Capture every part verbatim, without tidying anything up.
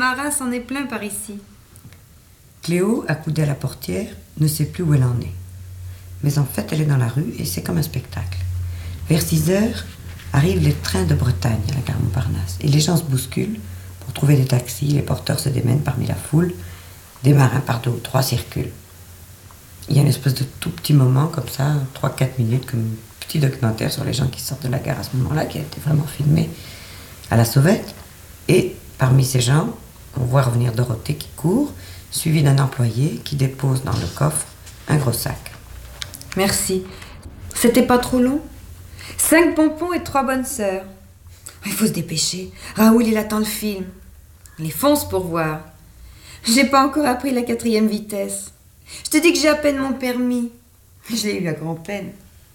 marin s'en est plein par ici. Cléo, accoudée à la portière, ne sait plus où elle en est. Mais en fait, elle est dans la rue et c'est comme un spectacle. Vers six heures, arrivent les trains de Bretagne à la gare Montparnasse. Et les gens se bousculent pour trouver des taxis. Les porteurs se démènent parmi la foule. Des marins par deux ou trois circulent. Il y a une espèce de tout petit moment comme ça, trois quatre minutes, comme un petit documentaire sur les gens qui sortent de la gare à ce moment-là, qui a été vraiment filmé à la sauvette. Et parmi ces gens, on voit revenir Dorothée qui court, suivie d'un employé qui dépose dans le coffre un gros sac. Merci. C'était pas trop long? Cinq pompons et trois bonnes sœurs. Il faut se dépêcher. Raoul, il attend le film. Les fonce pour voir. J'ai pas encore appris la quatrième vitesse. Je te dis que j'ai à peine mon permis. Je l'ai eu à grand-peine.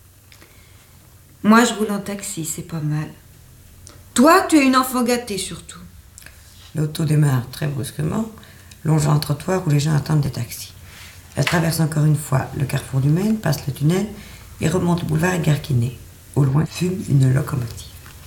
Moi, je roule en taxi, c'est pas mal. Toi, tu es une enfant gâtée, surtout. L'auto démarre très brusquement, longeant un trottoir où les gens attendent des taxis. Elle traverse encore une fois le carrefour du Maine, passe le tunnel et remonte le boulevard Edgar-Quinet. Au loin fume une locomotive.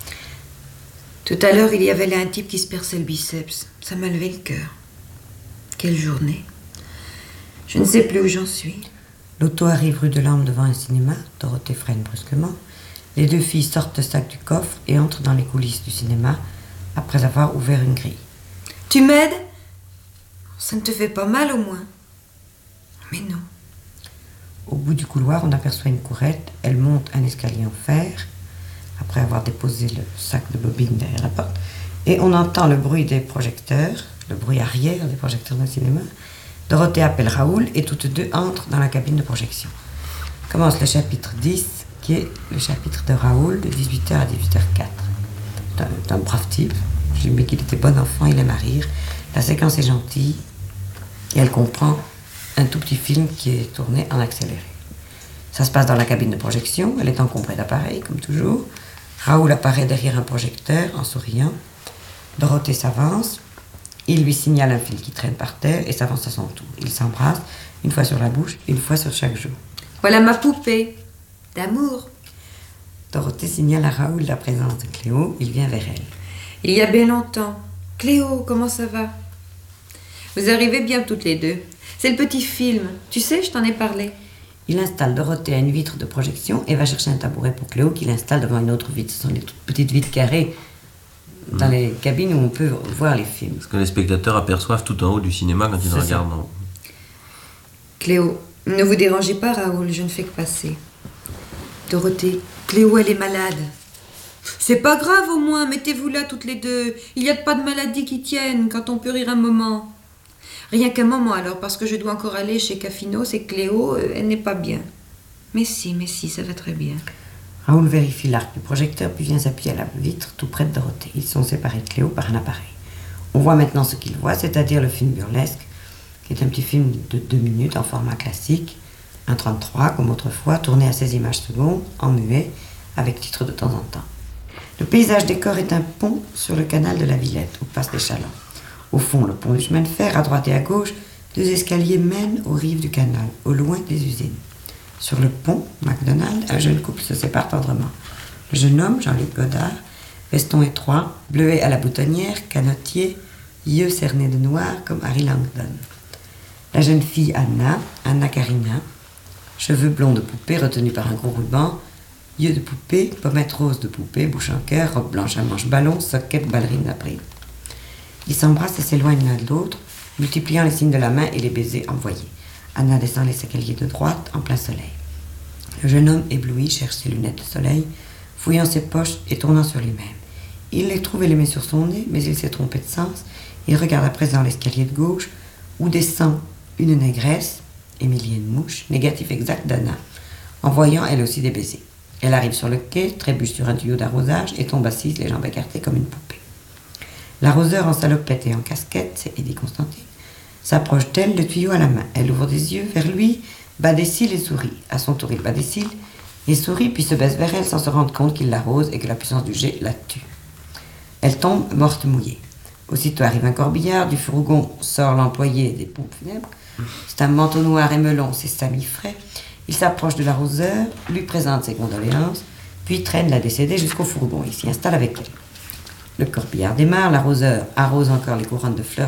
Tout à l'heure, il y avait là un type qui se perçait le biceps. Ça m'a levé le cœur. Quelle journée. Je ne sais plus où j'en suis. L'auto arrive rue de Lorme devant un cinéma. Dorothée freine brusquement. Les deux filles sortent le sac du coffre et entrent dans les coulisses du cinéma après avoir ouvert une grille. Tu m'aides? Ça ne te fait pas mal au moins? Mais non. Au bout du couloir, on aperçoit une courette. Elle monte un escalier en fer, après avoir déposé le sac de bobines derrière la porte. Et on entend le bruit des projecteurs, le bruit arrière des projecteurs de cinéma. Dorothée appelle Raoul et toutes deux entrent dans la cabine de projection. Commence le chapitre dix, qui est le chapitre de Raoul, de dix-huit heures à dix-huit heures zéro quatre. C'est un, c'est un brave type. J'ai aimé qu'il était bon enfant, il aime à rire. La séquence est gentille et elle comprend un tout petit film qui est tourné en accéléré. Ça se passe dans la cabine de projection, elle est encombrée d'appareils, comme toujours. Raoul apparaît derrière un projecteur en souriant. Dorothée s'avance, il lui signale un fil qui traîne par terre et s'avance à son tour. Ils s'embrassent, une fois sur la bouche, une fois sur chaque joue. Voilà ma poupée d'amour. Dorothée signale à Raoul la présence de Cléo, il vient vers elle. Il y a bien longtemps. Cléo, comment ça va? Vous arrivez bien toutes les deux. C'est le petit film. Tu sais, je t'en ai parlé. Il installe Dorothée à une vitre de projection et va chercher un tabouret pour Cléo qu'il installe devant une autre vitre. Ce sont les toutes petites vitres carrées dans mmh. les cabines où on peut voir les films. Parce que les spectateurs aperçoivent tout en haut du cinéma quand ils regardent. En... Cléo, ne vous dérangez pas, Raoul, je ne fais que passer. Dorothée, Cléo, elle est malade. C'est pas grave au moins, mettez-vous là toutes les deux. Il n'y a pas de maladie qui tienne quand on peut rire un moment. Rien qu'un moment alors, parce que je dois encore aller chez Caffino, c'est Cléo, euh, elle n'est pas bien. Mais si, mais si, ça va très bien. Raoul vérifie l'arc du projecteur, puis vient s'appuyer à la vitre, tout près de Dorothée. Ils sont séparés de Cléo par un appareil. On voit maintenant ce qu'ils voient, c'est-à-dire le film burlesque, qui est un petit film de deux minutes en format classique, un trente-trois comme autrefois, tourné à seize images secondes, en muet, avec titre de temps en temps. Le paysage décor est un pont sur le canal de la Villette, où passent les chalands. Au fond, le pont du chemin de fer, à droite et à gauche, deux escaliers mènent aux rives du canal, au loin des usines. Sur le pont, McDonald, un jeune couple se sépare tendrement. Le jeune homme, Jean-Luc Godard, veston étroit, bleuet à la boutonnière, canotier, yeux cernés de noir comme Harry Langdon. La jeune fille, Anna, Anna Karina, cheveux blonds de poupée retenus par un gros ruban, yeux de poupée, pommettes roses de poupée, bouche en cœur, robe blanche à manches ballon, socket, ballerine d'après. Ils s'embrassent et s'éloignent l'un de l'autre, multipliant les signes de la main et les baisers envoyés. Anna descend les escaliers de droite, en plein soleil. Le jeune homme, ébloui, cherche ses lunettes de soleil, fouillant ses poches et tournant sur lui-même. Il les trouve et les met sur son nez, mais il s'est trompé de sens. Il regarde à présent l'escalier de gauche, où descend une négresse, Émilienne Mouche, négatif exact d'Anna, envoyant elle aussi des baisers. Elle arrive sur le quai, trébuche sur un tuyau d'arrosage et tombe assise, les jambes écartées comme une poupée. L'arroseur en salopette et en casquette, c'est Eddie Constantine, s'approche d'elle, le tuyau à la main. Elle ouvre des yeux vers lui, bat des cils et sourit. À son tour, il bat des cils et sourit, puis se baisse vers elle sans se rendre compte qu'il l'arrose et que la puissance du jet la tue. Elle tombe, morte mouillée. Aussitôt arrive un corbillard, du fourgon sort l'employé des pompes funèbres. C'est un manteau noir et melon, c'est Samy Fray. Il s'approche de l'arroseur, lui présente ses condoléances, puis traîne la décédée jusqu'au fourgon. Il s'y installe avec elle. Le corbillard démarre, l'arroseur arrose encore les couronnes de fleurs